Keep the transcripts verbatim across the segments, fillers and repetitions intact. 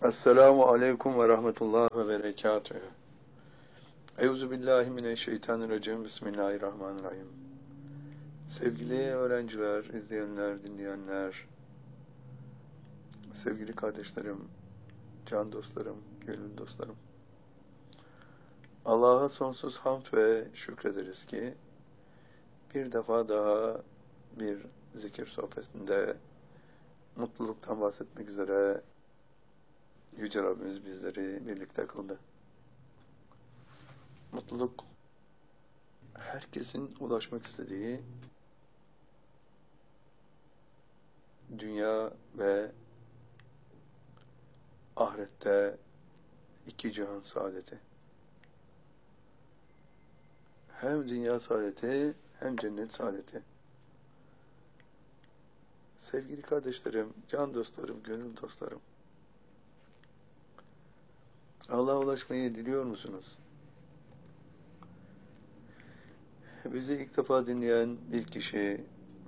Esselamu aleyküm ve rahmetullah ve berekatühü. Euzu billahi mineşşeytanirracim. Bismillahirrahmanirrahim. Sevgili öğrenciler, izleyenler, dinleyenler, sevgili kardeşlerim, can dostlarım, gönül dostlarım. Allah'a sonsuz hamd ve şükrederiz ki bir defa daha bir zikir sohbetinde mutluluktan bahsetmek üzere Yüce Rabbimiz bizleri birlikte kıldı. Mutluluk, herkesin ulaşmak istediği dünya ve ahirette iki cihan saadeti. Hem dünya saadeti hem cennet saadeti. Sevgili kardeşlerim, can dostlarım, gönül dostlarım. Allah'a ulaşmayı diliyor musunuz? Bizi ilk defa dinleyen bir kişi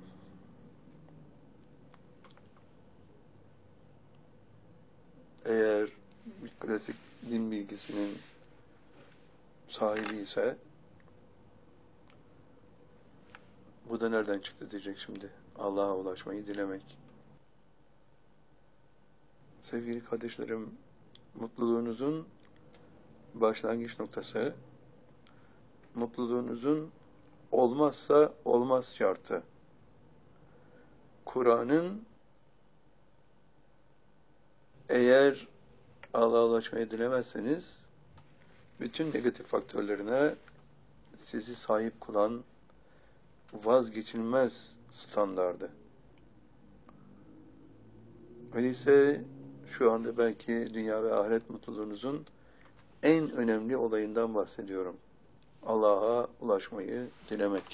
eğer bir klasik din bilgisinin sahibi ise bu da nereden çıktı diyecek şimdi. Allah'a ulaşmayı dilemek. Sevgili kardeşlerim, mutluluğunuzun başlangıç noktası, mutluluğunuzun olmazsa olmaz şartı, Kur'an'ın eğer Allah'a ulaşmayı dilemezseniz bütün negatif faktörlerine sizi sahip kılan vazgeçilmez standardı. Öyleyse şu anda belki dünya ve ahiret mutluluğunuzun en önemli olayından bahsediyorum. Allah'a ulaşmayı dilemek.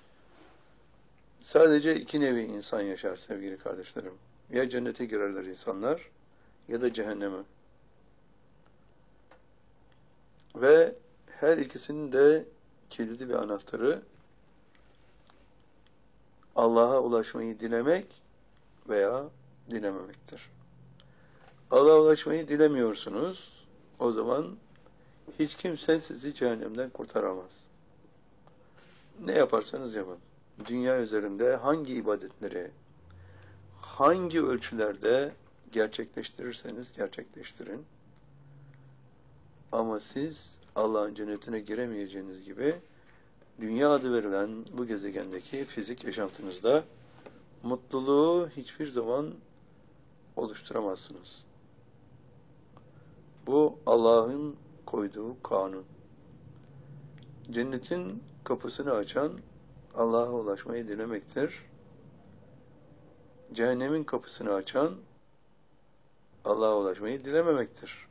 Sadece iki nevi insan yaşar sevgili kardeşlerim. Ya cennete girerler insanlar ya da cehenneme. Ve her ikisinin de kilidi ve anahtarı Allah'a ulaşmayı dilemek veya dilememektir. Allah'a ulaşmayı dilemiyorsunuz, o zaman hiç kimse sizi cehennemden kurtaramaz. Ne yaparsanız yapın. Dünya üzerinde hangi ibadetleri, hangi ölçülerde gerçekleştirirseniz gerçekleştirin. Ama siz Allah'ın cennetine giremeyeceğiniz gibi dünya adı verilen bu gezegendeki fizik yaşantınızda mutluluğu hiçbir zaman oluşturamazsınız. Bu Allah'ın koyduğu kanun. Cennetin kapısını açan Allah'a ulaşmayı dilemektir. Cehennemin kapısını açan Allah'a ulaşmayı dilememektir.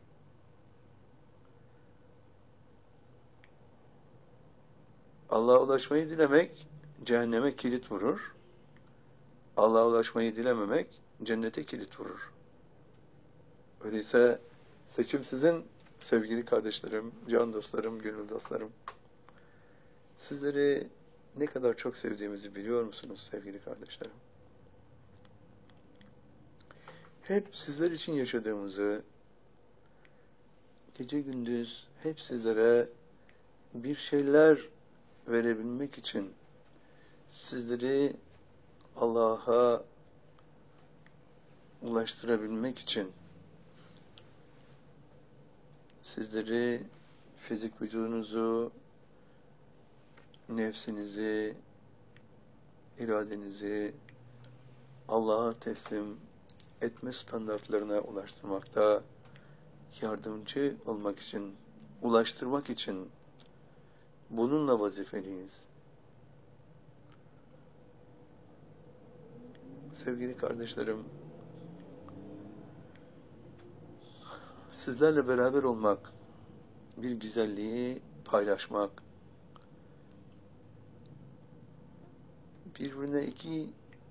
Allah'a ulaşmayı dilemek cehenneme kilit vurur. Allah'a ulaşmayı dilememek cennete kilit vurur. Öyleyse seçim sizin sevgili kardeşlerim, can dostlarım, gönül dostlarım. Sizleri ne kadar çok sevdiğimizi biliyor musunuz sevgili kardeşlerim? Hep sizler için yaşadığımızı, gece gündüz hep sizlere bir şeyler verebilmek için, sizleri Allah'a ulaştırabilmek için, sizleri, fizik vücudunuzu, nefsinizi, iradenizi Allah'a teslim etme standartlarına ulaştırmakta yardımcı olmak için, ulaştırmak için bununla vazifeliyiz. Sevgili kardeşlerim, sizlerle beraber olmak, bir güzelliği paylaşmak, birbirine iki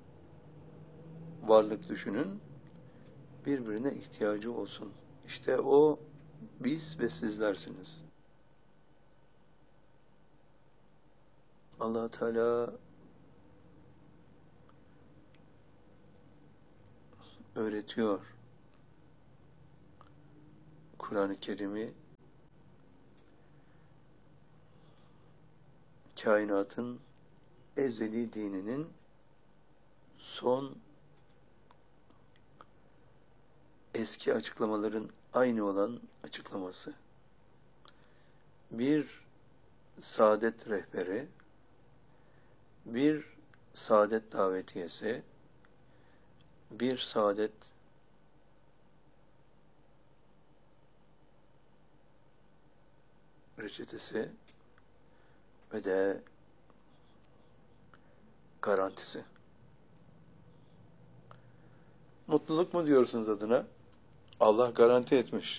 varlık düşünün, birbirine ihtiyacı olsun. İşte o biz ve sizlersiniz. Allah Teala öğretiyor. Kur'an-ı Kerim'i kainatın ezeli dininin son eski açıklamaların aynı olan açıklaması. Bir saadet rehberi, bir saadet davetiyesi, bir saadet reçetesi ve de garantisi. Mutluluk mu diyorsunuz adına? Allah garanti etmiş.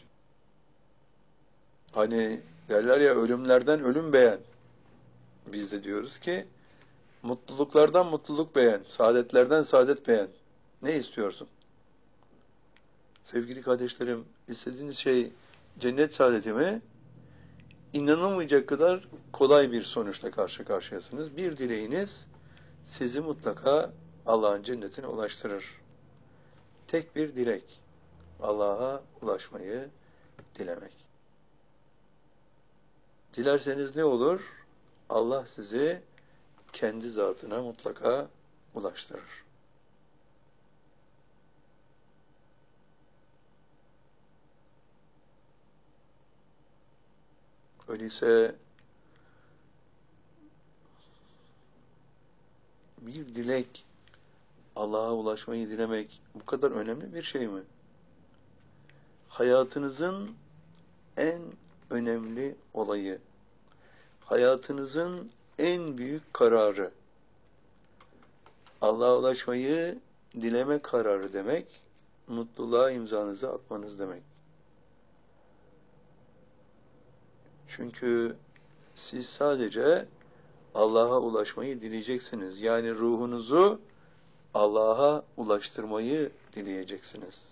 Hani derler ya, ölümlerden ölüm beğen. Biz de diyoruz ki mutluluklardan mutluluk beğen, saadetlerden saadet beğen. Ne istiyorsun? Sevgili kardeşlerim, istediğiniz şey cennet saadeti mi? İnanılmayacak kadar kolay bir sonuçla karşı karşıyasınız. Bir dileğiniz sizi mutlaka Allah'ın cennetine ulaştırır. Tek bir dilek, Allah'a ulaşmayı dilemek. Dilerseniz ne olur? Allah sizi kendi zatına mutlaka ulaştırır. Öyleyse bir dilek, Allah'a ulaşmayı dilemek bu kadar önemli bir şey mi? Hayatınızın en önemli olayı, hayatınızın en büyük kararı, Allah'a ulaşmayı dileme kararı demek, mutluluğa imzanızı atmanız demek. Çünkü siz sadece Allah'a ulaşmayı dileyeceksiniz. Yani ruhunuzu Allah'a ulaştırmayı dileyeceksiniz.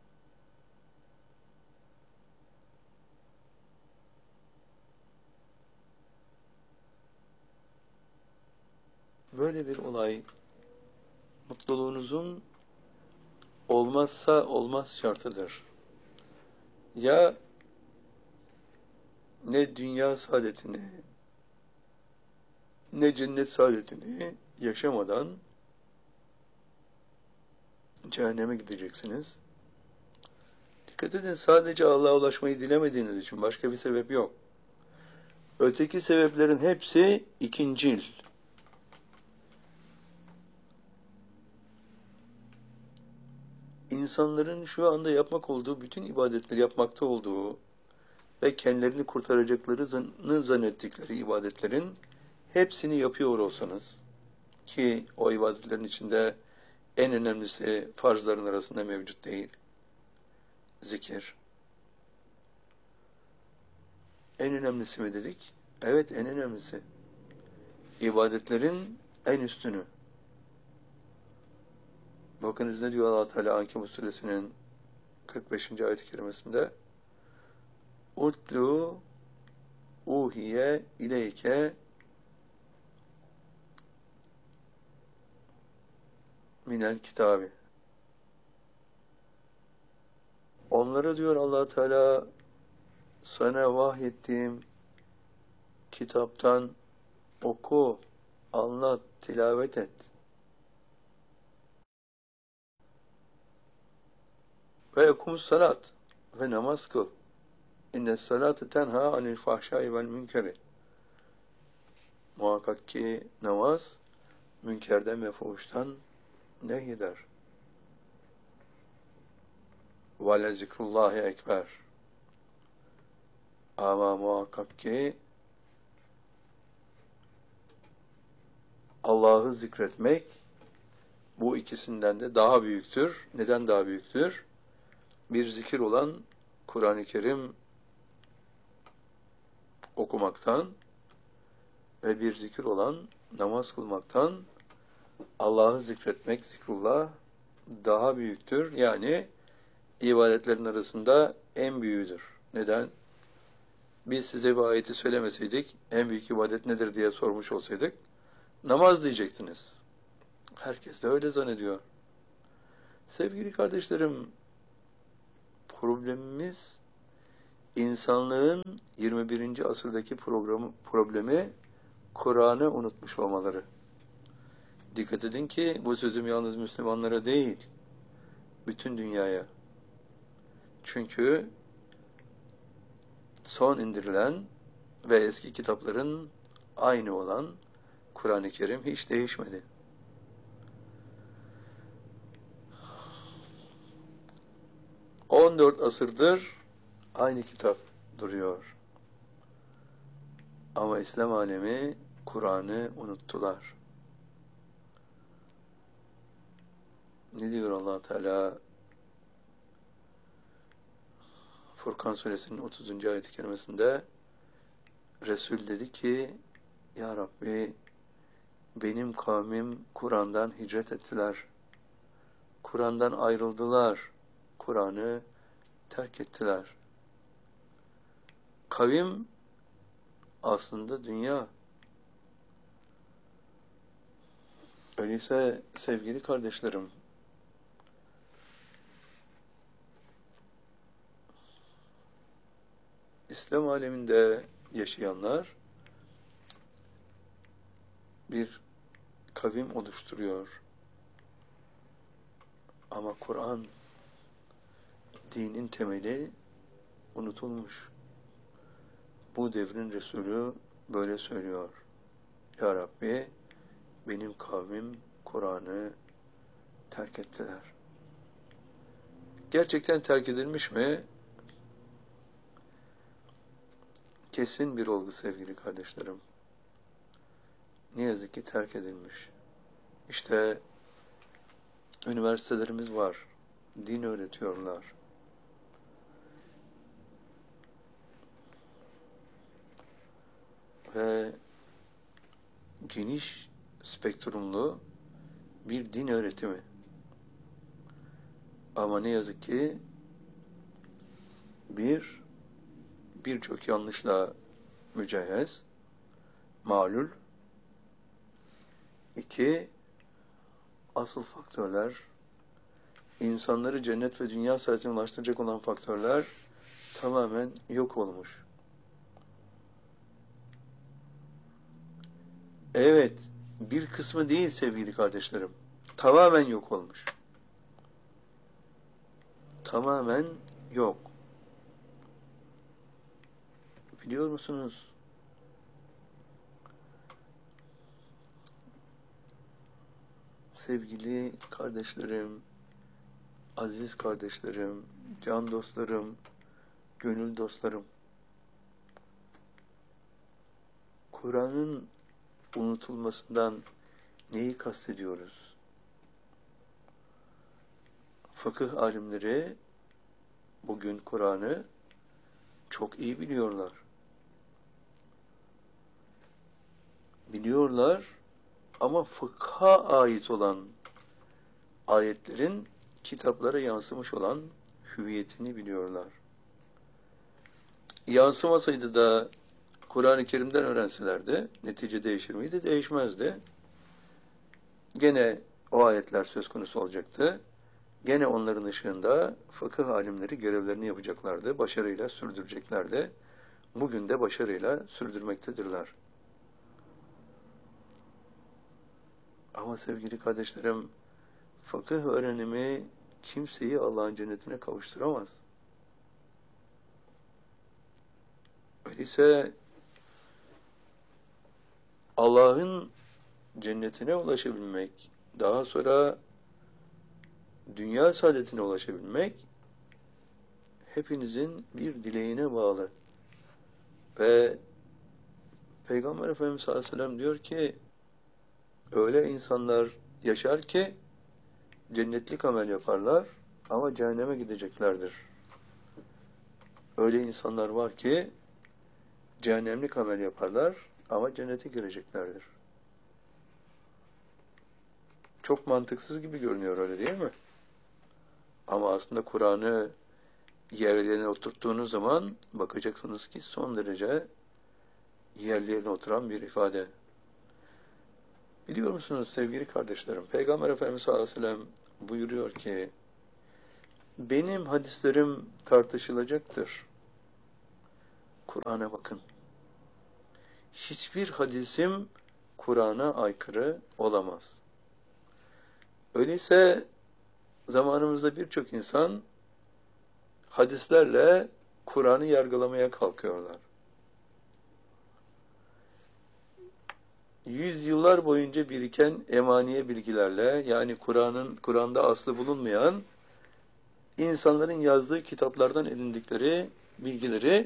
Böyle bir olay mutluluğunuzun olmazsa olmaz şartıdır. Ya ne dünya saadetini, ne cennet saadetini yaşamadan cehenneme gideceksiniz. Dikkat edin, sadece Allah'a ulaşmayı dilemediğiniz için başka bir sebep yok. Öteki sebeplerin hepsi ikincil. İnsanların şu anda yapmak olduğu bütün ibadetleri yapmakta olduğu ve kendilerini kurtaracaklarını zannettikleri ibadetlerin hepsini yapıyor olsanız, ki o ibadetlerin içinde en önemlisi farzların arasında mevcut değil, zikir. En önemlisi mi dedik? Evet, en önemlisi. İbadetlerin en üstünü. Bakınız ne diyor Allah Teala Ankebut suresinin kırk beşinci ayet-i kerimesinde? Utlu uhiye ileyke minel kitabi. Onlara diyor Allah Teala, sana vahyettiğim kitaptan oku, anlat, tilavet et. Ve ekumus salat ve namaz kıl. İnne salate tenha anil fahşai vel münkeri. Muhakkak ki namaz münkerden ve fuhuştan nehyeder. Ve le zikrullahi ekber. Ama muhakkak ki Allah'ı zikretmek bu ikisinden de daha büyüktür. Neden daha büyüktür? Bir zikir olan Kur'an-ı Kerim okumaktan ve bir zikir olan namaz kılmaktan Allah'ı zikretmek, zikrullah daha büyüktür. Yani ibadetlerin arasında en büyüğüdür. Neden? Biz size bu ayeti söylemeseydik, en büyük ibadet nedir diye sormuş olsaydık, namaz diyecektiniz. Herkes de öyle zannediyor. Sevgili kardeşlerim, problemimiz İnsanlığın yirmi birinci asırdaki programı, problemi Kur'an'ı unutmuş olmaları. Dikkat edin ki bu sözüm yalnız Müslümanlara değil, bütün dünyaya. Çünkü son indirilen ve eski kitapların aynı olan Kur'an-ı Kerim hiç değişmedi. on dört asırdır aynı kitap duruyor. Ama İslam alemi Kur'an'ı unuttular. Ne diyor Allah Teala? Furkan suresinin otuzuncu ayet-i kerimesinde Resul dedi ki, Ya Rabbi, benim kavmim Kur'an'dan hicret ettiler. Kur'an'dan ayrıldılar. Kur'an'ı terk ettiler. Kavim aslında dünya. Öyleyse sevgili kardeşlerim, İslam aleminde yaşayanlar bir kavim oluşturuyor. Ama Kur'an, dinin temeli unutulmuş. Bu devrin Resulü böyle söylüyor. Ya Rabbi, benim kavmim Kur'an'ı terk ettiler. Gerçekten terk edilmiş mi? Kesin bir olgu sevgili kardeşlerim. Ne yazık ki terk edilmiş. İşte üniversitelerimiz var. Din öğretiyorlar. Ve geniş spektrumlu bir din öğretimi. Ama ne yazık ki bir birçok yanlışla mücehhez, malul. İki, asıl faktörler, insanları cennet ve dünya saadetine ulaştıracak olan faktörler tamamen yok olmuş. Evet, bir kısmı değil sevgili kardeşlerim. Tamamen yok olmuş. Tamamen yok. Biliyor musunuz? Sevgili kardeşlerim, aziz kardeşlerim, can dostlarım, gönül dostlarım. Kur'an'ın unutulmasından neyi kastediyoruz? Fıkıh alimleri bugün Kur'an'ı çok iyi biliyorlar. Biliyorlar ama fıkha ait olan ayetlerin kitaplara yansımış olan hüviyetini biliyorlar. Yansımasaydı da Kur'an-ı Kerim'den öğrenselerdi, netice değişir miydi? Değişmezdi. Gene o ayetler söz konusu olacaktı. Gene onların ışığında fıkıh alimleri görevlerini yapacaklardı, başarıyla sürdüreceklerdi. Bugün de başarıyla sürdürmektedirler. Ama sevgili kardeşlerim, fıkıh öğrenimi kimseyi Allah'ın cennetine kavuşturamaz. Öyleyse Allah'ın cennetine ulaşabilmek, daha sonra dünya saadetine ulaşabilmek hepinizin bir dileğine bağlı. Ve Peygamber Efendimiz sallallahu aleyhi ve sellem diyor ki, öyle insanlar yaşar ki cennetlik amel yaparlar ama cehenneme gideceklerdir. Öyle insanlar var ki cehennemlik amel yaparlar ama cennete gireceklerdir. Çok mantıksız gibi görünüyor, öyle değil mi? Ama aslında Kur'an'ı yerlerine oturttuğunuz zaman bakacaksınız ki son derece yerlerine oturan bir ifade. Biliyor musunuz sevgili kardeşlerim, Peygamber Efendimiz sallallahu aleyhi ve sellem buyuruyor ki, benim hadislerim tartışılacaktır. Kur'an'a bakın. Hiçbir hadisim Kur'an'a aykırı olamaz. Öyleyse zamanımızda birçok insan hadislerle Kur'an'ı yargılamaya kalkıyorlar. Yüzyıllar boyunca biriken emaniye bilgilerle, yani Kur'an'ın Kur'an'da aslı bulunmayan insanların yazdığı kitaplardan edindikleri bilgileri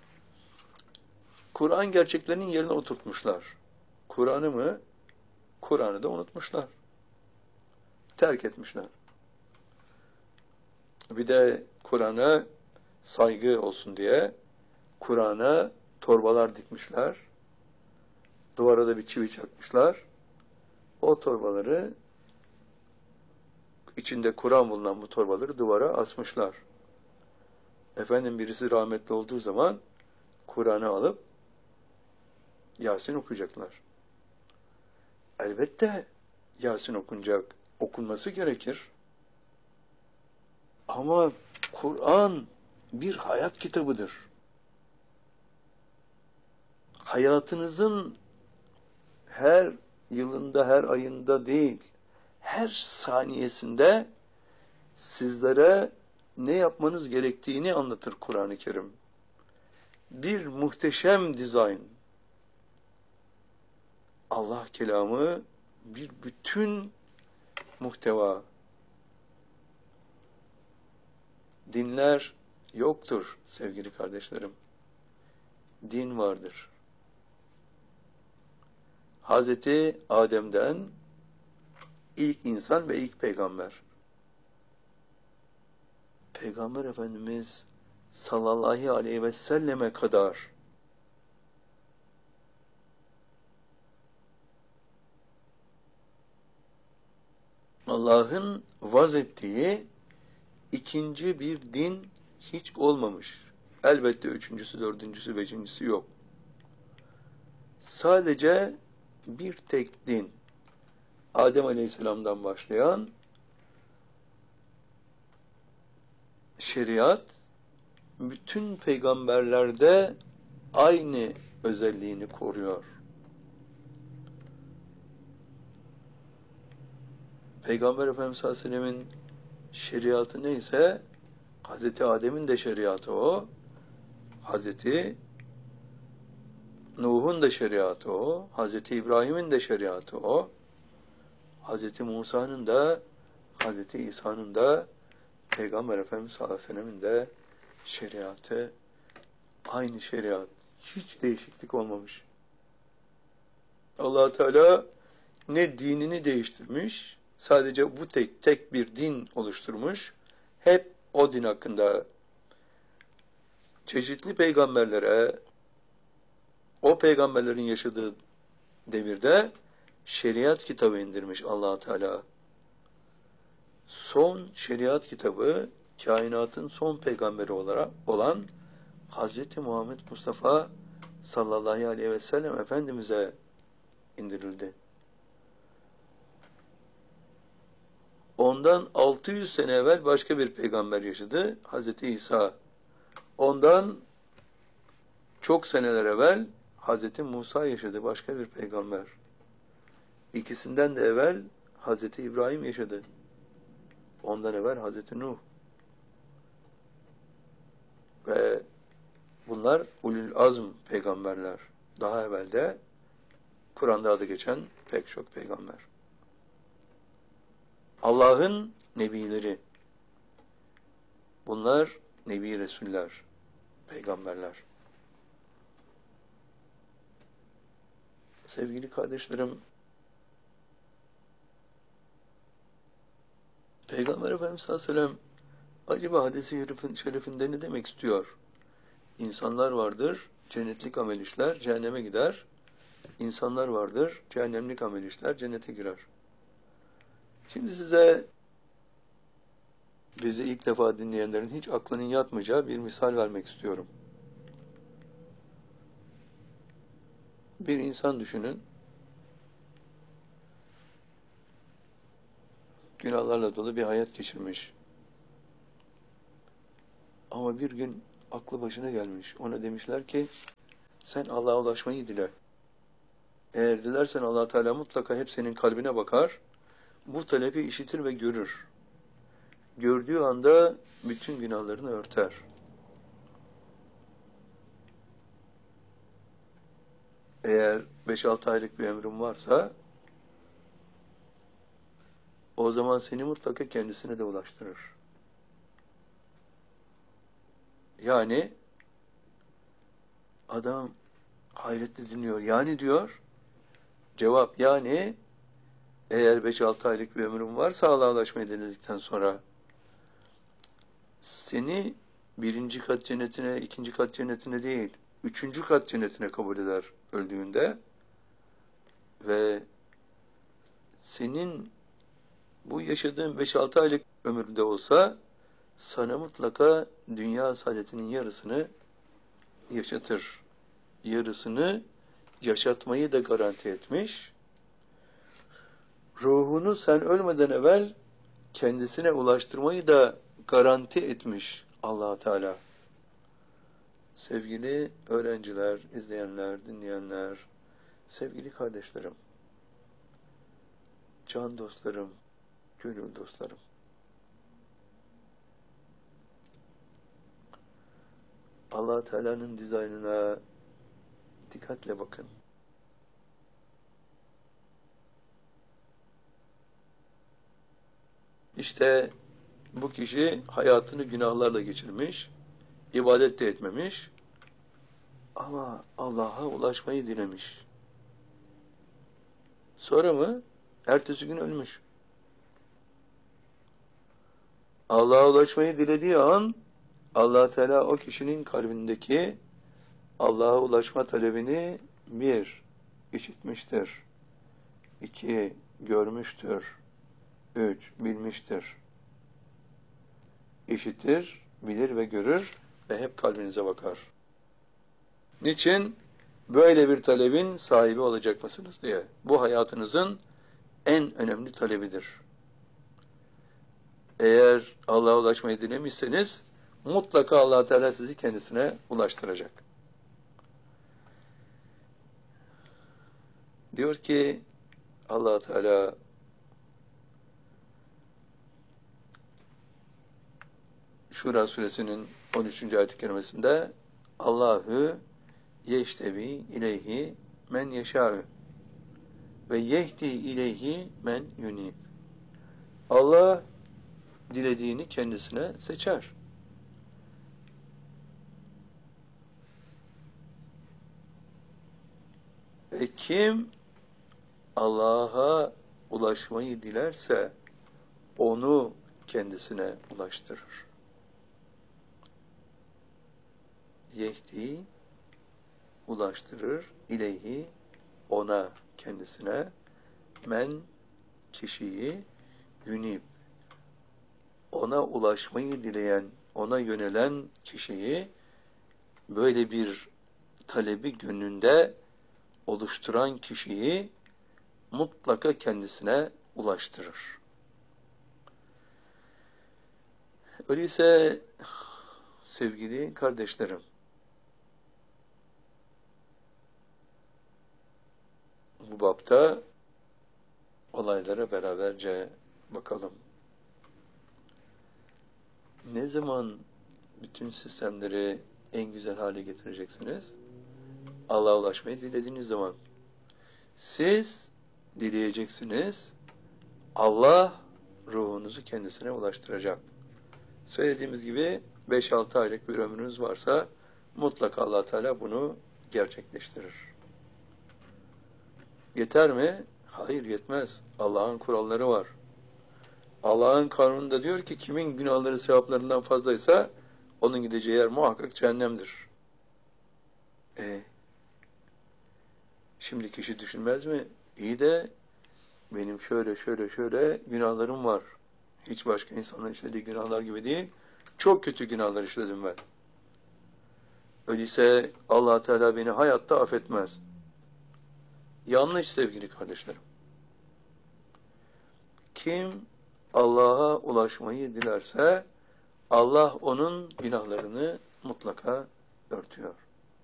Kur'an gerçeklerinin yerine oturtmuşlar. Kur'an'ı mı? Kur'an'ı da unutmuşlar. Terk etmişler. Bir de Kur'an'a saygı olsun diye Kur'an'a torbalar dikmişler. Duvara da bir çivi çakmışlar. O torbaları, içinde Kur'an bulunan bu torbaları duvara asmışlar. Efendim birisi rahmetli olduğu zaman Kur'an'ı alıp Yasin okuyacaklar. Elbette Yasin okunacak, okunması gerekir. Ama Kur'an bir hayat kitabıdır. Hayatınızın her yılında, her ayında değil, her saniyesinde sizlere ne yapmanız gerektiğini anlatır Kur'an-ı Kerim. Bir muhteşem dizayn. Allah kelamı bir bütün muhteva. Dinler yoktur sevgili kardeşlerim. Din vardır. Hazreti Adem'den ilk insan ve ilk peygamber. Peygamber Efendimiz sallallahu aleyhi ve selleme kadar Allah'ın vaz ettiği ikinci bir din hiç olmamış. Elbette üçüncüsü, dördüncüsü, beşincisi yok. Sadece bir tek din. Adem Aleyhisselam'dan başlayan şeriat bütün peygamberlerde aynı özelliğini koruyor. Peygamber Efendimiz sallallahu aleyhi ve sellem'in şeriatı neyse Hazreti Adem'in de şeriatı o. Hazreti Nuh'un da şeriatı o. Hazreti İbrahim'in de şeriatı o. Hazreti Musa'nın da Hazreti İsa'nın da Peygamber Efendimiz sallallahu aleyhi ve sellem'in de şeriatı aynı şeriat. Hiç değişiklik olmamış. Allah Teala ne dinini değiştirmiş, sadece bu tek tek bir din oluşturmuş. Hep o din hakkında çeşitli peygamberlere, o peygamberlerin yaşadığı devirde şeriat kitabı indirmiş Allah Teala. Son şeriat kitabı, kainatın son peygamberi olarak olan Hazreti Muhammed Mustafa sallallahu aleyhi ve sellem Efendimiz'e indirildi. Ondan altı yüz sene evvel başka bir peygamber yaşadı, Hazreti İsa. Ondan çok seneler evvel Hazreti Musa yaşadı, başka bir peygamber. İkisinden de evvel Hazreti İbrahim yaşadı. Ondan evvel Hazreti Nuh. Ve bunlar ulul azm peygamberler. Daha evvel de Kur'an'da adı geçen pek çok peygamber. Allah'ın nebileri. Bunlar nebi resuller, peygamberler. Sevgili kardeşlerim, Peygamber Efendimiz sallallahu aleyhi ve sellem acaba hadis-i şerifinde ne demek istiyor? İnsanlar vardır, cennetlik amel işler, cehenneme gider. İnsanlar vardır, cehennemlik amel işler, cennete girer. Şimdi size, bizi ilk defa dinleyenlerin hiç aklının yatmayacağı bir misal vermek istiyorum. Bir insan düşünün, günahlarla dolu bir hayat geçirmiş. Ama bir gün aklı başına gelmiş. Ona demişler ki sen Allah'a ulaşmayı dile. Eğer dilersen Allah Teala mutlaka hep senin kalbine bakar. Bu talebi işitir ve görür. Gördüğü anda bütün günahlarını örter. Eğer beş altı aylık bir ömrün varsa o zaman seni mutlaka kendisine de ulaştırır. Yani adam hayretle dinliyor. Yani diyor, cevap yani eğer beş altı aylık bir ömrün varsa Allah'a ulaşmayı denedikten sonra seni birinci kat cennetine, ikinci kat cennetine değil, üçüncü kat cennetine kabul eder öldüğünde ve senin bu yaşadığın beş altı aylık ömürde olsa sana mutlaka dünya saadetinin yarısını yaşatır. Yarısını yaşatmayı da garanti etmiş. Ruhunu sen ölmeden evvel kendisine ulaştırmayı da garanti etmiş Allah Teala. Sevgili öğrenciler, izleyenler, dinleyenler, sevgili kardeşlerim, can dostlarım, gönül dostlarım. Allah Teala'nın dizaynına dikkatle bakın. İşte bu kişi hayatını günahlarla geçirmiş, ibadet de etmemiş ama Allah'a ulaşmayı dilemiş. Sonra mı? Ertesi gün ölmüş. Allah'a ulaşmayı dilediği an Allah Teala o kişinin kalbindeki Allah'a ulaşma talebini bir, işitmiştir. İki, görmüştür. Üç, bilmiştir. İşitir, bilir ve görür ve hep kalbinize bakar. Niçin? Böyle bir talebin sahibi olacak mısınız diye. Bu hayatınızın en önemli talebidir. Eğer Allah'a ulaşmayı dilemişseniz mutlaka Allah Teala sizi kendisine ulaştıracak. Diyor ki Allah Teala Şura suresinin on üçüncü ayet-i kerimesinde Allahu yeştebi ileyhi men yeşâ'ü ve yehdi ileyhi men yunib. Allah dilediğini kendisine seçer. Ve kim Allah'a ulaşmayı dilerse onu kendisine ulaştırır. Yehdi ulaştırır, ileyhi ona, kendisine, men kişiyi, yunib ona ulaşmayı dileyen, ona yönelen kişiyi böyle bir talebi gönlünde oluşturan kişiyi mutlaka kendisine ulaştırır. Öyleyse sevgili kardeşlerim, bu bapta olaylara beraberce bakalım. Ne zaman bütün sistemleri en güzel hale getireceksiniz? Allah'a ulaşmayı dilediğiniz zaman. Siz dileyeceksiniz, Allah ruhunuzu kendisine ulaştıracak. Söylediğimiz gibi beş altı aylık bir ömrünüz varsa mutlaka Allah Teala bunu gerçekleştirir. Yeter mi? Hayır, yetmez. Allah'ın kuralları var. Allah'ın kanununda diyor ki kimin günahları sevaplarından fazlaysa onun gideceği yer muhakkak cehennemdir. E, şimdi kişi düşünmez mi? İyi de benim şöyle şöyle şöyle günahlarım var. Hiç başka insanların işlediği günahlar gibi değil. Çok kötü günahlar işledim ben. Öyleyse Allah Teala beni hayatta affetmez. Yanlış sevgili kardeşlerim. Kim Allah'a ulaşmayı dilerse Allah onun günahlarını mutlaka örtüyor.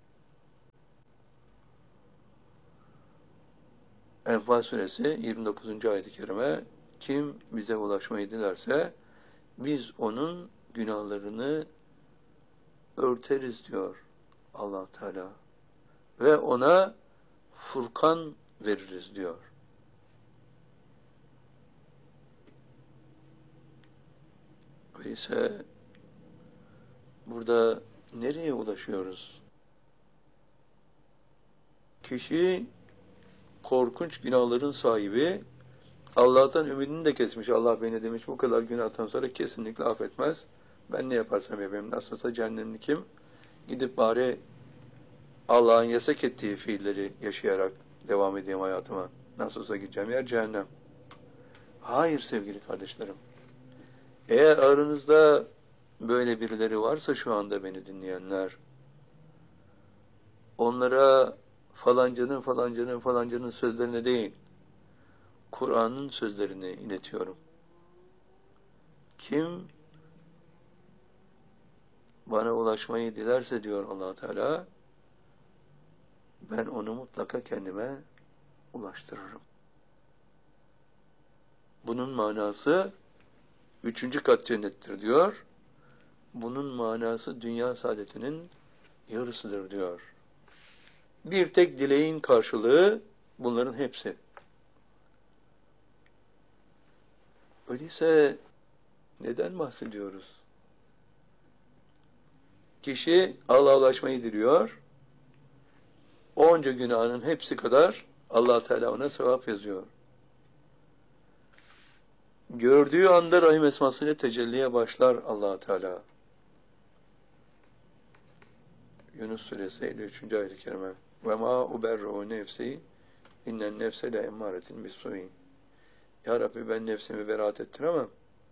Enfal suresi yirmi dokuzuncu ayet-i kerime, kim bize ulaşmayı dilerse biz onun günahlarını örteriz diyor Allah Teala. Ve ona Furkan veririz diyor. Öyleyse burada nereye ulaşıyoruz? Kişi korkunç günahların sahibi, Allah'tan ümidini de kesmiş. Allah beni demiş bu kadar günahtan sonra kesinlikle affetmez. Ben ne yaparsam yapayım. Nasıl olsa cehennemli kim? Gidip bari Allah'ın yasak ettiği fiilleri yaşayarak devam edeyim hayatıma. Nasıl olsa gideceğim yer cehennem. Hayır sevgili kardeşlerim. Eğer aranızda böyle birileri varsa şu anda beni dinleyenler, onlara falancanın falancanın falancanın sözlerine değil, Kur'an'ın sözlerini iletiyorum. Kim bana ulaşmayı dilerse diyor Allah Teala, ben onu mutlaka kendime ulaştırırım. Bunun manası üçüncü kat cennettir diyor. Bunun manası dünya saadetinin yarısıdır diyor. Bir tek dileğin karşılığı bunların hepsi. Öyleyse neden bahsediyoruz? Kişi Allah'a ulaşmayı diliyor. Onca günahının hepsi kadar Allah Teala ona sevap yazıyor. Gördüğü anda Rahim esmasıyla tecelliye başlar Allah Teala. Yunus suresi elli üçüncü ayet-i kerime. Ve ma uberru nefsi innen nefse le emmâretin bis-sû'i. Ya Rabbi ben nefsimi beraat ettiremem.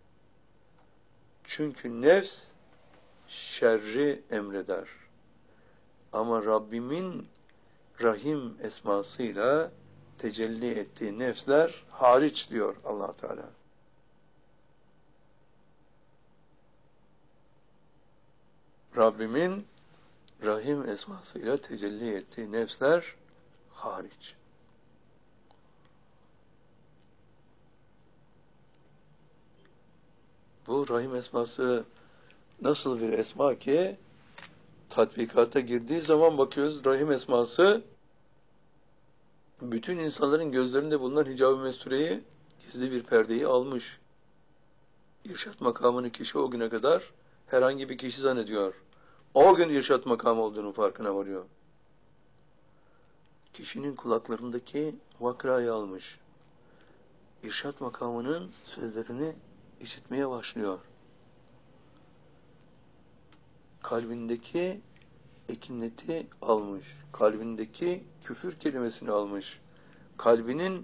Çünkü nefs şerri emreder. Ama Rabbimin Rahim esmasıyla tecelli ettiği nefsler hariç diyor Allah Teala. Rabbimin Rahim esmasıyla tecelli ettiği nefsler hariç. Bu Rahim esması nasıl bir esma ki tatbikata girdiği zaman bakıyoruz Rahim esması bütün insanların gözlerinde bulunan hicab-ı mestureyi, gizli bir perdeyi almış. İrşat makamını kişi o güne kadar herhangi bir kişi zannediyor. O gün irşat makamı olduğunun farkına varıyor. Kişinin kulaklarındaki vakrayı almış. İrşat makamının sözlerini işitmeye başlıyor. Kalbindeki ekineti almış. Kalbindeki küfür kelimesini almış. Kalbinin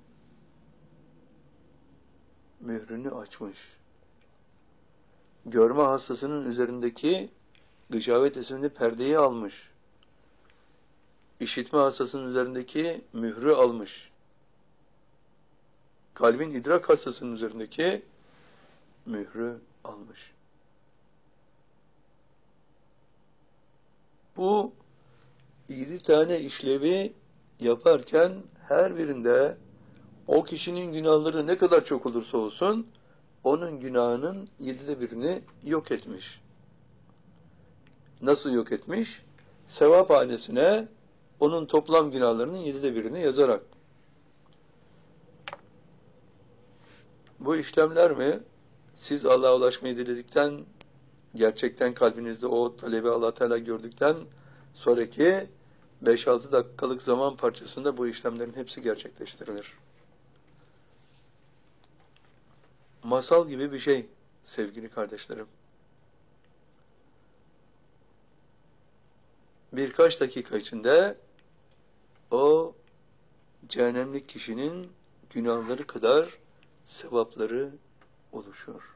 mührünü açmış. Görme hastasının üzerindeki gıcavet isimli perdeyi almış. İşitme hastasının üzerindeki mührü almış. Kalbin idrak hastasının üzerindeki mührü almış. Bu yedi tane işlevi yaparken her birinde o kişinin günahları ne kadar çok olursa olsun onun günahının yedide birini yok etmiş. Nasıl yok etmiş? Sevap hanesine onun toplam günahlarının yedide birini yazarak. Bu işlemler mi? Siz Allah'a ulaşmayı diledikten, gerçekten kalbinizde o talebi Allah Teala gördükten sonraki beş altı dakikalık zaman parçasında bu işlemlerin hepsi gerçekleştirilir. Masal gibi bir şey sevgili kardeşlerim. Birkaç dakika içinde o cehennemlik kişinin günahları kadar sevapları oluşur.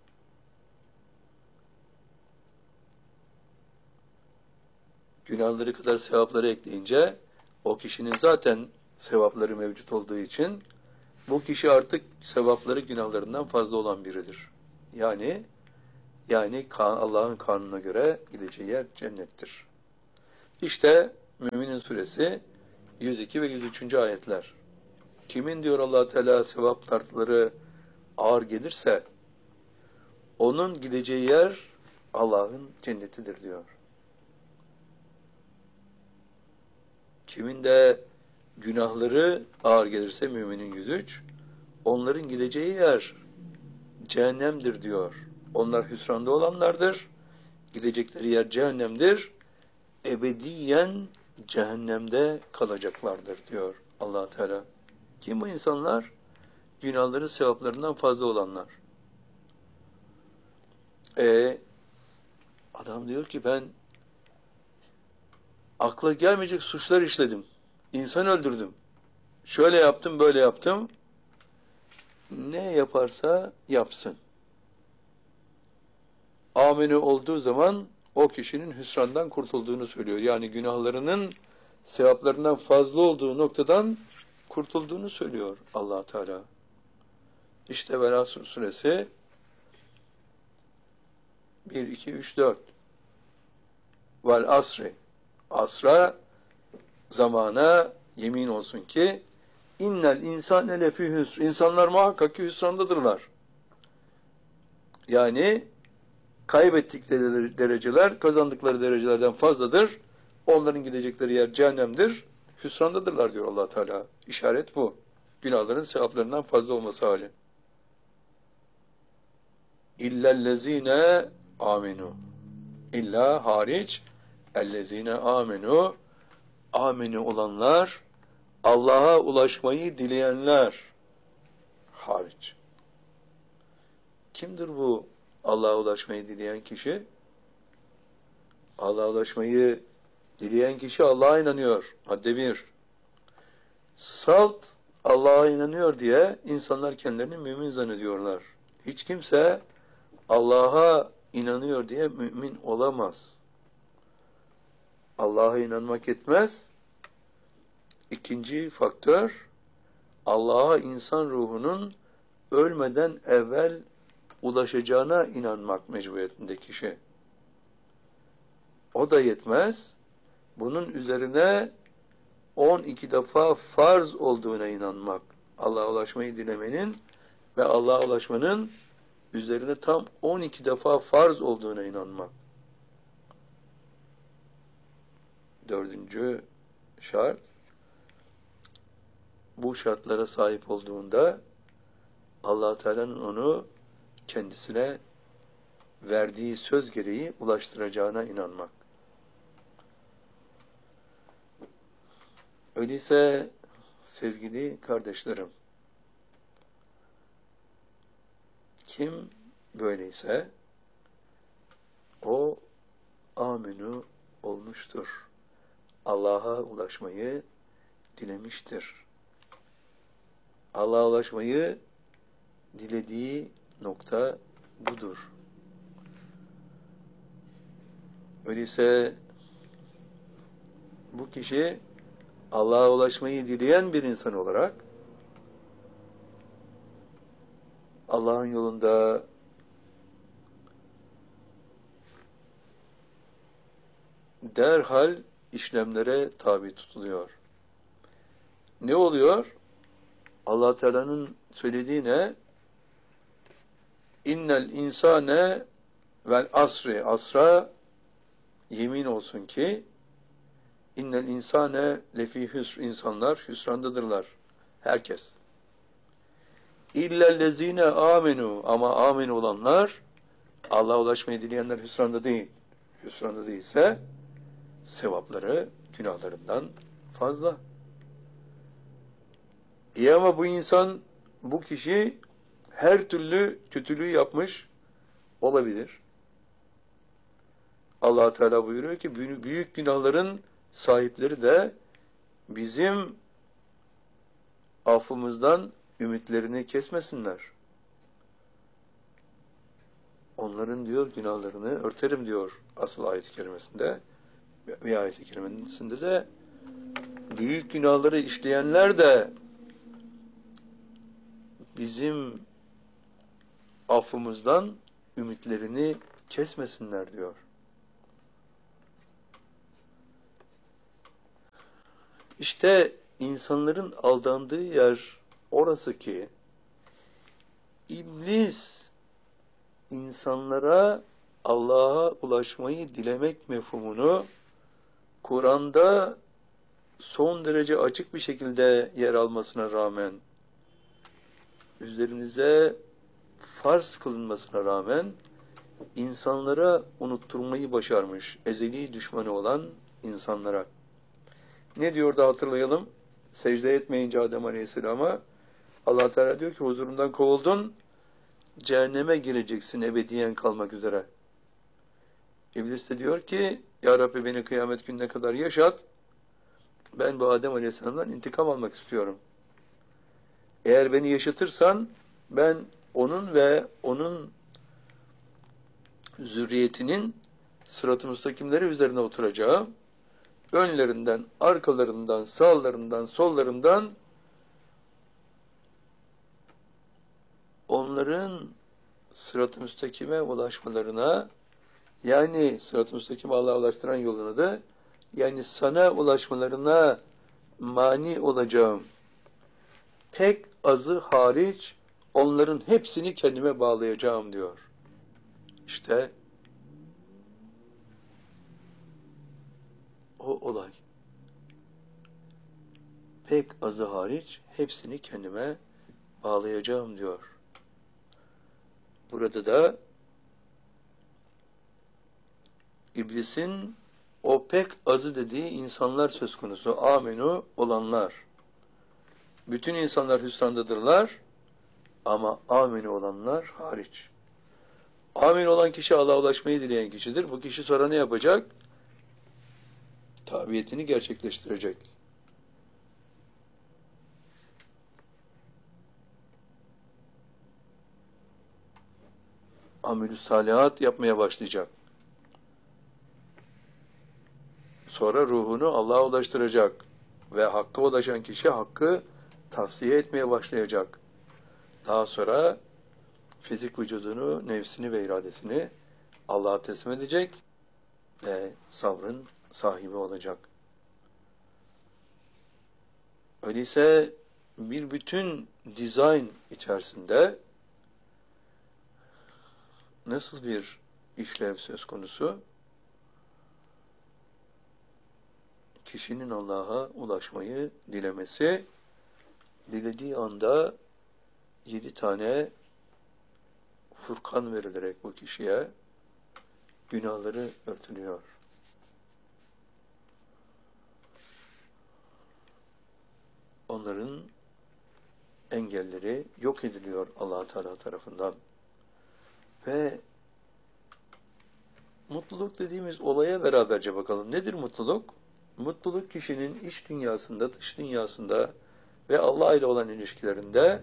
Günahları kadar sevapları ekleyince o kişinin zaten sevapları mevcut olduğu için bu kişi artık sevapları günahlarından fazla olan biridir. Yani Yani Allah'ın kanununa göre gideceği yer cennettir. İşte Müminin Suresi yüz iki ve yüz üçüncü ayetler. Kimin diyor Allah Teala sevap tartıları ağır gelirse onun gideceği yer Allah'ın cennetidir diyor. Kimin de günahları ağır gelirse Müminin yüz üç, onların gideceği yer cehennemdir diyor. Onlar hüsranda olanlardır. Gidecekleri yer cehennemdir. Ebediyen cehennemde kalacaklardır diyor Allah Teala. Kim bu insanlar? Günahları sevaplarından fazla olanlar. E adam diyor ki ben akla gelmeyecek suçlar işledim. İnsan öldürdüm. Şöyle yaptım, böyle yaptım. Ne yaparsa yapsın. Amini olduğu zaman o kişinin hüsrandan kurtulduğunu söylüyor. Yani günahlarının sevaplarından fazla olduğu noktadan kurtulduğunu söylüyor Allah Teala. İşte Vela suresi bir, iki, üç, dört. Vel asri. Asra, zamana yemin olsun ki innel insane lefî hüsr. İnsanlar muhakkak ki hüsrandadırlar. Yani kaybettikleri dereceler kazandıkları derecelerden fazladır. Onların gidecekleri yer cehennemdir. Hüsrandadırlar diyor Allah Teala. İşaret bu. Günahların sevaplarından fazla olması hali. İllellezine amenu. İlla hariç ellezine amenu. Amenu olanlar, Allah'a ulaşmayı dileyenler hariç. Kimdir bu Allah'a ulaşmayı dileyen kişi? Allah'a ulaşmayı dileyen kişi Allah'a inanıyor. Madde bir. Salt Allah'a inanıyor diye insanlar kendilerini mümin zannediyorlar. Hiç kimse Allah'a inanıyor diye mümin olamaz. Allah'a inanmak yetmez. İkinci faktör, Allah'a insan ruhunun ölmeden evvel ulaşacağına inanmak mecburiyetinde kişi. O da yetmez. Bunun üzerine on iki defa farz olduğuna inanmak. Allah'a ulaşmayı dilemenin ve Allah'a ulaşmanın üzerine tam on iki defa farz olduğuna inanmak. Dördüncü şart, bu şartlara sahip olduğunda Allah Teala'nın onu kendisine verdiği söz gereği ulaştıracağına inanmak. Öyleyse sevgili kardeşlerim, kim böyleyse o aminu olmuştur. Allah'a ulaşmayı dilemiştir. Allah'a ulaşmayı dilediği nokta budur. Öyleyse bu kişi Allah'a ulaşmayı dileyen bir insan olarak Allah'ın yolunda derhal işlemlere tabi tutuluyor. Ne oluyor? Allah Teala'nın söylediği ne? İnnel insane vel asri. Asra yemin olsun ki innel insane lefi hüsr. İnsanlar hüsrandadırlar. Herkes. İllellezine amenu. Ama amin olanlar, Allah'a ulaşmayı dileyenler hüsranda değil. Hüsranda değilse sevapları günahlarından fazla. İyi ama bu insan, bu kişi her türlü kötülüğü yapmış olabilir. Allah Teala buyuruyor ki büyük günahların sahipleri de bizim affımızdan ümitlerini kesmesinler. Onların diyor günahlarını örterim diyor asıl ayet-i kerimesinde. Bir ayet-i kerimesinde de büyük günahları işleyenler de bizim affımızdan ümitlerini kesmesinler diyor. İşte insanların aldandığı yer orası ki, İblis insanlara Allah'a ulaşmayı dilemek mefhumunu Kur'an'da son derece açık bir şekilde yer almasına rağmen, üzerinize farz kılınmasına rağmen insanlara unutturmayı başarmış, ezeli düşmanı olan insanlara. Ne diyor da hatırlayalım? Secde etmeyince Adem Aleyhisselam'a Allah Teala diyor ki huzurundan kovuldun, cehenneme gireceksin ebediyen kalmak üzere. İblis de diyor ki ya Rabbi beni kıyamet gününe kadar yaşat, ben bu Adem Aleyhisselam'dan intikam almak istiyorum. Eğer beni yaşatırsan ben onun ve onun zürriyetinin sırat-ı müstakimleri üzerine oturacağım. Önlerinden, arkalarından, sağlarından, sollarından onların sırat-ı müstakime ulaşmalarına, yani sırat-ı müstakime Allah'a ulaştıran yolunu da, yani sana ulaşmalarına mani olacağım. Pek azı hariç onların hepsini kendime bağlayacağım diyor. İşte o olay. Pek azı hariç hepsini kendime bağlayacağım diyor. Burada da İblisin o pek azı dediği insanlar söz konusu. Amenu olanlar. Bütün insanlar hüsrandadırlar ama amenu olanlar hariç. Amin olan kişi Allah'a ulaşmayı dileyen kişidir. Bu kişi sonra ne yapacak? Tabiyetini gerçekleştirecek. Amelü salihat yapmaya başlayacak. Sonra ruhunu Allah'a ulaştıracak. Ve hakka ulaşan kişi hakkı tavsiye etmeye başlayacak. Daha sonra fizik vücudunu, nefsini ve iradesini Allah'a teslim edecek ve sabrın sahibi olacak. Öyleyse bir bütün dizayn içerisinde nasıl bir işlev söz konusu? Kişinin Allah'a ulaşmayı dilemesi, dilediği anda yedi tane Furkan verilerek bu kişiye günahları örtülüyor. Onların engelleri yok ediliyor Allah Teala tarafından. Ve mutluluk dediğimiz olaya beraberce bakalım. Nedir mutluluk? Mutluluk kişinin iç dünyasında, dış dünyasında ve Allah ile olan ilişkilerinde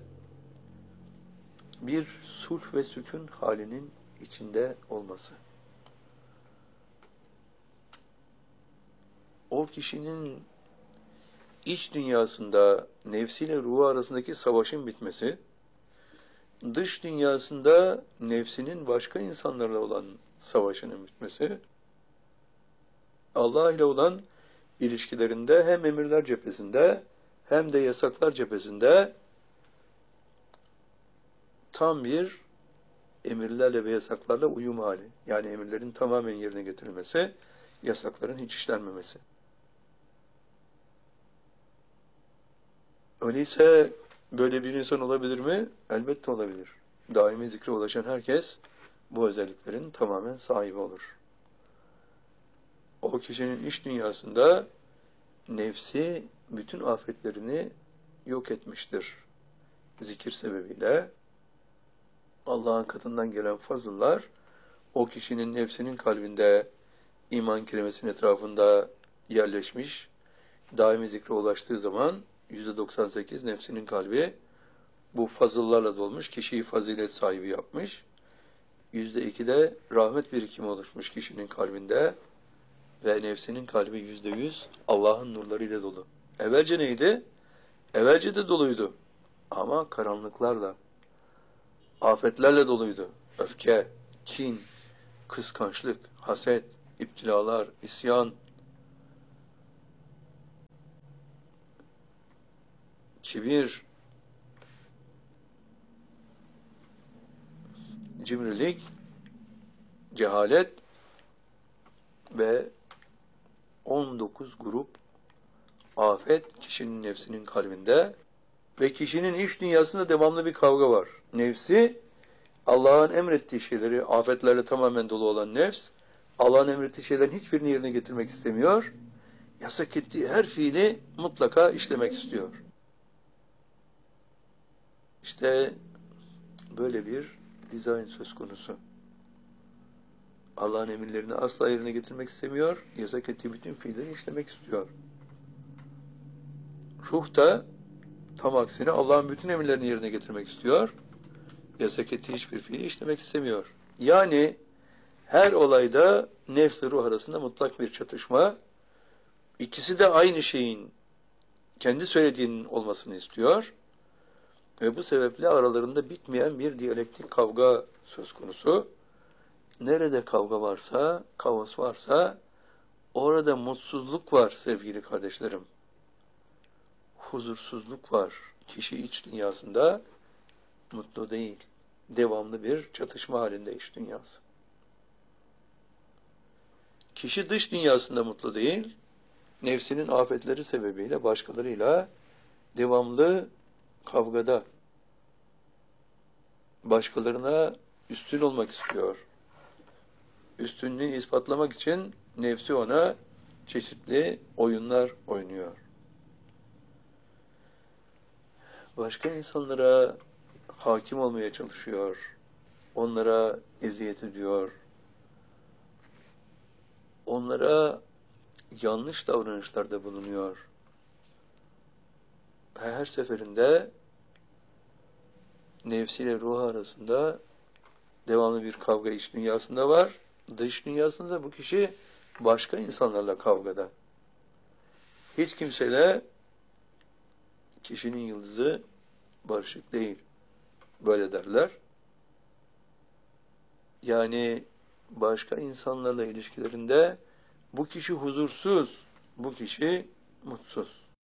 bir sulh ve sükun halinin içinde olması. O kişinin iç dünyasında nefsiyle ruhu arasındaki savaşın bitmesi, dış dünyasında nefsinin başka insanlarla olan savaşının bitmesi, Allah ile olan ilişkilerinde hem emirler cephesinde hem de yasaklar cephesinde tam bir emirlerle ve yasaklarla uyum hali. Yani emirlerin tamamen yerine getirilmesi, yasakların hiç işlenmemesi. Öyleyse böyle bir insan olabilir mi? Elbette olabilir. Daimi zikre ulaşan herkes bu özelliklerin tamamen sahibi olur. O kişinin iç dünyasında nefsi bütün afetlerini yok etmiştir. Zikir sebebiyle Allah'ın katından gelen fazıllar o kişinin nefsinin kalbinde iman kelimesinin etrafında yerleşmiş. Daimi zikre ulaştığı zaman yüzde doksan sekiz nefsinin kalbi bu fazıllarla dolmuş, kişiyi fazilet sahibi yapmış. yüzde iki de rahmet birikimi oluşmuş kişinin kalbinde ve nefsinin kalbi yüzde yüz Allah'ın nurlarıyla dolu. Evvelce neydi? Evvelce de doluydu. Ama karanlıklarla, afetlerle doluydu. Öfke, kin, kıskançlık, haset, iptilalar, isyan, kibir, cimrilik, cehalet ve on dokuz grup afet kişinin nefsinin kalbinde ve kişinin iç dünyasında devamlı bir kavga var. Nefsi, Allah'ın emrettiği şeyleri, afetlerle tamamen dolu olan nefs, Allah'ın emrettiği şeylerin hiçbirini yerine getirmek istemiyor. Yasak ettiği her fiili mutlaka işlemek istiyor. İşte böyle bir dizayn söz konusu. Allah'ın emirlerini asla yerine getirmek istemiyor, yasak ettiği bütün fiilleri işlemek istiyor. Ruh da tam aksine Allah'ın bütün emirlerini yerine getirmek istiyor, yasak ettiği hiçbir fiili işlemek istemiyor. Yani her olayda nefs-i ruh arasında mutlak bir çatışma, ikisi de aynı şeyin kendi söylediğinin olmasını istiyor ve bu sebeple aralarında bitmeyen bir diyalektik kavga söz konusu. Nerede kavga varsa, kaos varsa, orada mutsuzluk var sevgili kardeşlerim. Huzursuzluk var. Kişi iç dünyasında mutlu değil. Devamlı bir çatışma halinde iç dünyası. Kişi dış dünyasında mutlu değil, nefsinin afetleri sebebiyle başkalarıyla devamlı kavgada. Başkalarına üstün olmak istiyor. Üstünlüğü ispatlamak için nefsi ona çeşitli oyunlar oynuyor. Başka insanlara hakim olmaya çalışıyor. Onlara eziyet ediyor. Onlara yanlış davranışlarda bulunuyor. Her seferinde nefsiyle ruh arasında devamlı bir kavga iç dünyasında var. Dış dünyasında bu kişi başka insanlarla kavgada. Hiç kimseyle kişinin yıldızı barışık değil. Böyle derler. Yani başka insanlarla ilişkilerinde bu kişi huzursuz, bu kişi mutsuz.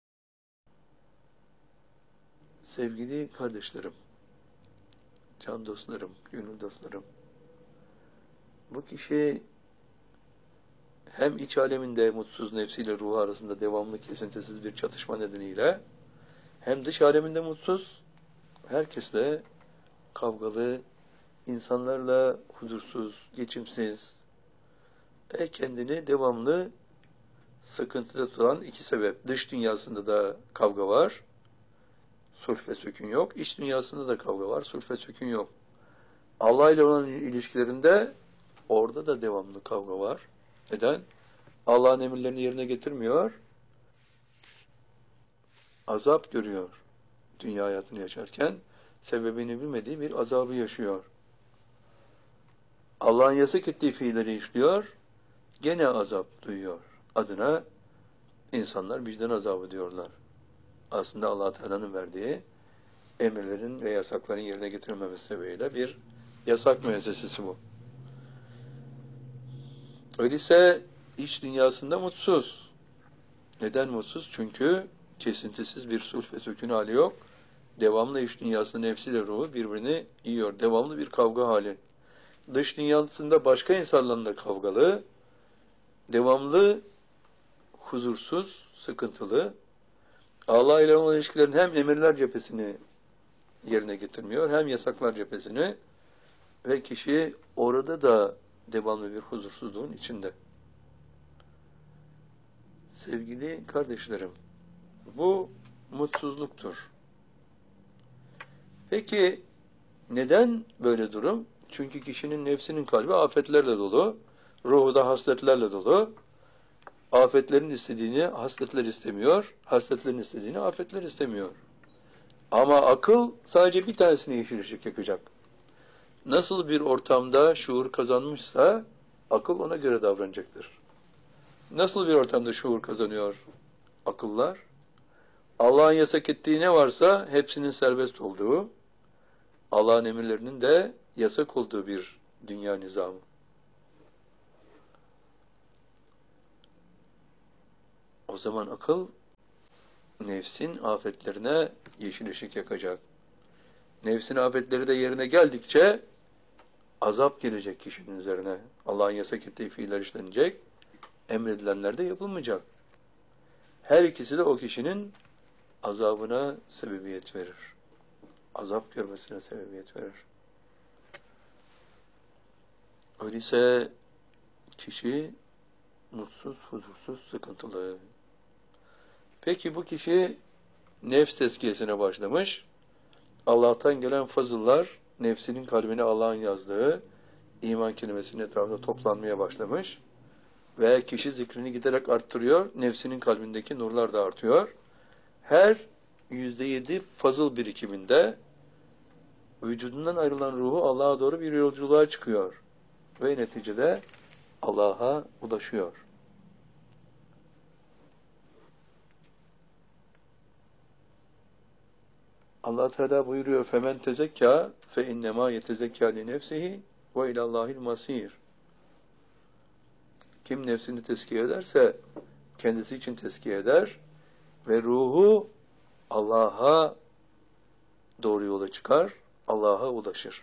Sevgili kardeşlerim, can dostlarım, gönül dostlarım, bu kişi hem iç aleminde mutsuz nefsiyle ruhu arasında devamlı kesintisiz bir çatışma nedeniyle hem dış aleminde mutsuz, herkesle kavgalı, insanlarla huzursuz, geçimsiz ve kendini devamlı sıkıntıda tutan iki sebep. Dış dünyasında da kavga var, sulh ve sökün yok. İç dünyasında da kavga var, sulh ve sökün yok. Allah ile olan ilişkilerinde orada da devamlı kavga var. Neden? Allah'ın emirlerini yerine getirmiyor, azap görüyor. Dünya hayatını yaşarken sebebini bilmediği bir azabı yaşıyor. Allah'ın yasak ettiği fiilleri işliyor, gene azap duyuyor. Adına insanlar vicdan azabı diyorlar. Aslında Allah Teala'nın verdiği emirlerin ve yasakların yerine getirilmemesi sebebiyle bir yasak müessesesi bu. Öyleyse iç dünyasında mutsuz. Neden mutsuz? Çünkü kesintisiz bir sulh ve sökün hali yok. Devamlı iç dünyasında nefsiyle ruhu birbirini yiyor. Devamlı bir kavga hali. Dış dünyasında başka insanlarla kavgalı, devamlı huzursuz, sıkıntılı. Allah ile olan ilişkilerin hem emirler cephesini yerine getirmiyor, hem yasaklar cephesini ve kişi orada da devamlı bir huzursuzluğun içinde. Sevgili kardeşlerim, bu mutsuzluktur. Peki neden böyle durum? Çünkü kişinin nefsinin kalbi afetlerle dolu, ruhu da hasletlerle dolu. Afetlerin istediğini hasletler istemiyor, hasletlerin istediğini afetler istemiyor. Ama akıl sadece bir tanesine yeşil ışık yakacak. Nasıl bir ortamda şuur kazanmışsa akıl ona göre davranacaktır. Nasıl bir ortamda şuur kazanıyor akıllar? Allah'ın yasak ettiği ne varsa hepsinin serbest olduğu, Allah'ın emirlerinin de yasak olduğu bir dünya nizamı. O zaman akıl nefsin afetlerine yeşil ışık yakacak. Nefsin afetleri de yerine geldikçe azap gelecek kişinin üzerine. Allah'ın yasak ettiği fiiller işlenecek, emredilenler de yapılmayacak. Her ikisi de o kişinin azabına sebebiyet verir. Azap görmesine sebebiyet verir. Öyleyse kişi mutsuz, huzursuz, sıkıntılı. Peki bu kişi nefs tezkiyesine başlamış. Allah'tan gelen fazıllar, nefsinin kalbine Allah'ın yazdığı iman kelimesinin etrafında toplanmaya başlamış. Ve kişi zikrini giderek arttırıyor, nefsinin kalbindeki nurlar da artıyor. Her yüzde yedi fazıl birikiminde vücudundan ayrılan ruhu Allah'a doğru bir yolculuğa çıkıyor. Ve neticede Allah'a ulaşıyor. Allah Teala buyuruyor: "Femen tezekka fe innema yetezekka li nefsihi ve ilallahil masir." Kim nefsini tezkiye ederse kendisi için tezkiye eder ve ruhu Allah'a doğru yola çıkar, Allah'a ulaşır.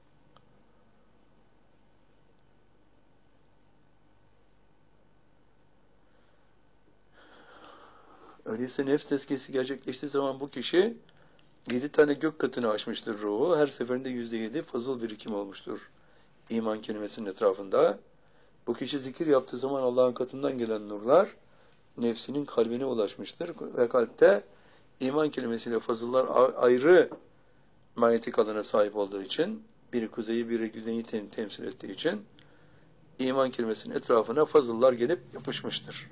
Öyleyse nefs tezkiyesi gerçekleştiği zaman bu kişi yedi tane gök katını aşmıştır ruhu. Her seferinde yüzde yedi fazıl birikim olmuştur iman kelimesinin etrafında. Bu kişi zikir yaptığı zaman Allah'ın katından gelen nurlar nefsinin kalbine ulaşmıştır. Ve kalpte iman kelimesiyle fazıllar ayrı manyetik alana sahip olduğu için, biri kuzeyi biri güneyi tem temsil ettiği için iman kelimesinin etrafına fazıllar gelip yapışmıştır.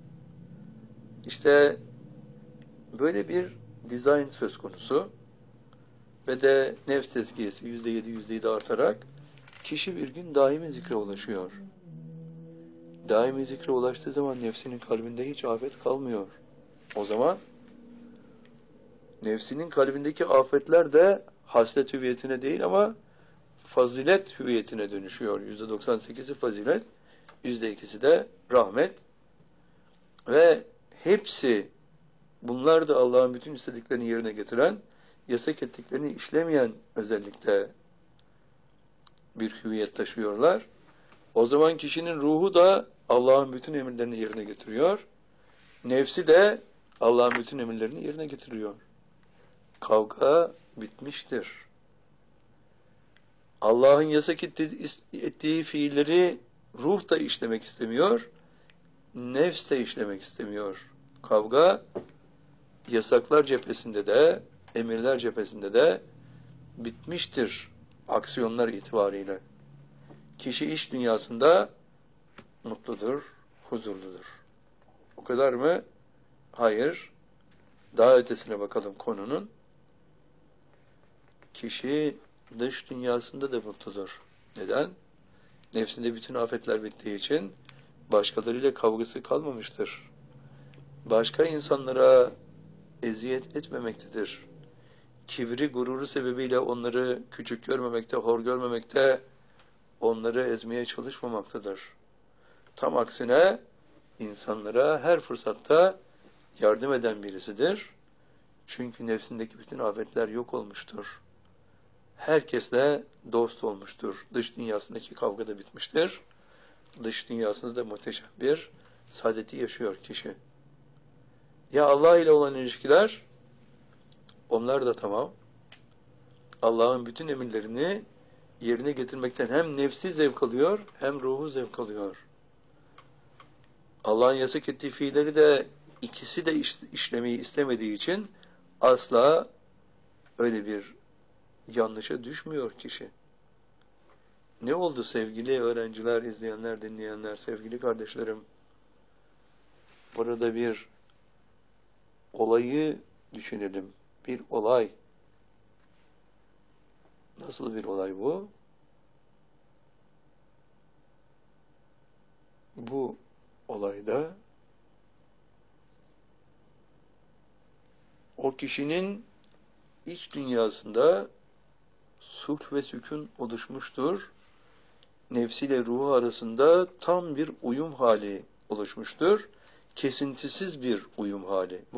İşte böyle bir dizayn söz konusu ve de nefs tezkiyesi yüzde yedi yüzde yedi artarak kişi bir gün daimi zikre ulaşıyor. Daimi zikre ulaştığı zaman nefsinin kalbinde hiç afet kalmıyor. O zaman nefsinin kalbindeki afetler de haslet hüviyetine değil ama fazilet hüviyetine dönüşüyor. yüzde doksan sekizi fazilet, yüzde ikisi de rahmet ve hepsi, bunlar da Allah'ın bütün istediklerini yerine getiren, yasak ettiklerini işlemeyen özellikle bir hüviyet taşıyorlar. O zaman kişinin ruhu da Allah'ın bütün emirlerini yerine getiriyor. Nefsi de Allah'ın bütün emirlerini yerine getiriyor. Kavga bitmiştir. Allah'ın yasak ettiği, ettiği fiilleri ruh da işlemek istemiyor, nefs de işlemek istemiyor. Kavga yasaklar cephesinde de, emirler cephesinde de bitmiştir aksiyonlar itibariyle. Kişi iş dünyasında mutludur, huzurludur. O kadar mı? Hayır. Daha ötesine bakalım konunun. Kişi dış dünyasında da mutludur. Neden? Nefsinde bütün afetler bittiği için başkalarıyla kavgası kalmamıştır. Başka insanlara eziyet etmemektedir. Kibri, gururu sebebiyle onları küçük görmemekte, hor görmemekte, onları ezmeye çalışmamaktadır. Tam aksine insanlara her fırsatta yardım eden birisidir. Çünkü nefsindeki bütün afetler yok olmuştur. Herkesle dost olmuştur. Dış dünyasındaki kavga da bitmiştir. Dış dünyasında da muhteşem bir saadeti yaşıyor kişi. Ya Allah ile olan ilişkiler, onlar da tamam. Allah'ın bütün emirlerini yerine getirmekten hem nefsi zevk alıyor, hem ruhu zevk alıyor. Allah'ın yasak ettiği fiilleri de ikisi de iş, işlemeyi istemediği için asla öyle bir yanlışa düşmüyor kişi. Ne oldu sevgili öğrenciler, izleyenler, dinleyenler, sevgili kardeşlerim? Burada bir olayı düşünelim. Bir olay. Nasıl bir olay bu? Bu olayda o kişinin iç dünyasında sulh ve sükun oluşmuştur. Nefsiyle ruhu arasında tam bir uyum hali oluşmuştur. kesintisiz bir uyum hali.